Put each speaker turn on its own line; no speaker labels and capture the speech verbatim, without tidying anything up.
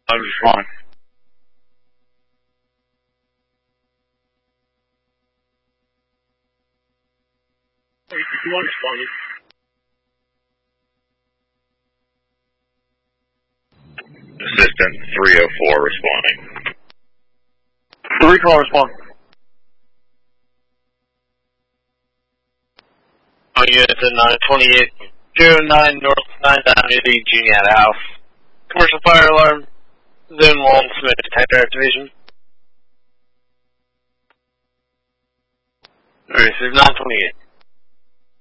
I'm responding. fifty-one responding.
Assistant three oh four responding.
Three call respond.
Oh, unit to nine twenty-eight oh nine North ninth Avenue, Juniata House. Commercial fire alarm. Zone one, Smith detector activation. Alright, so nine twenty-eight.